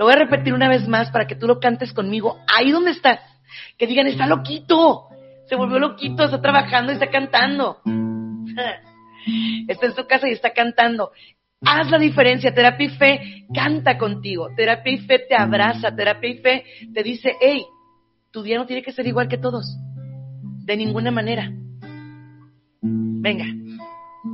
Lo voy a repetir una vez más para que tú lo cantes conmigo. Ahí donde estás. Que digan, está loquito. Se volvió loquito, está trabajando y está cantando. Está en su casa y está cantando. Haz la diferencia. Terapia y Fe canta contigo. Terapia y Fe te abraza. Terapia y Fe te dice, hey, tu día no tiene que ser igual que todos. De ninguna manera. Venga.